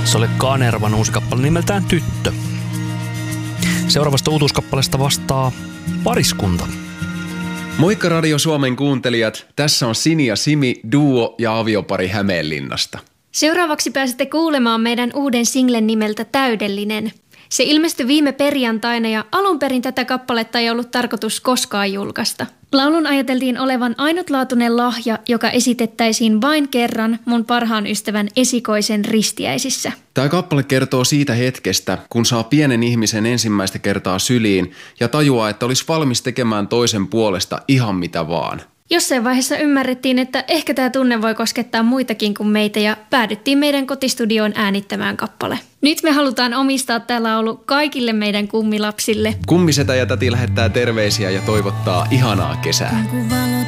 Se oli Kanervan uusi kappale nimeltään Tyttö. Seuraavasta uutuuskappaleesta vastaa Pariskunta. Moikka Radio Suomen kuuntelijat, tässä on Sini ja Simi, duo ja aviopari Hämeenlinnasta. Seuraavaksi pääsette kuulemaan meidän uuden singlen nimeltä Täydellinen. Se ilmestyi viime perjantaina ja alun perin tätä kappaletta ei ollut tarkoitus koskaan julkaista. Laulun ajateltiin olevan ainutlaatuinen lahja, joka esitettäisiin vain kerran mun parhaan ystävän esikoisen ristiäisissä. Tämä kappale kertoo siitä hetkestä, kun saa pienen ihmisen ensimmäistä kertaa syliin ja tajuaa, että olisi valmis tekemään toisen puolesta ihan mitä vaan. Jossain vaiheessa ymmärrettiin, että ehkä tämä tunne voi koskettaa muitakin kuin meitä ja päädyttiin meidän kotistudioon äänittämään kappale. Nyt me halutaan omistaa tämä laulu kaikille meidän kummilapsille. Kummisetä ja täti lähettää terveisiä ja toivottaa ihanaa kesää. Kun valot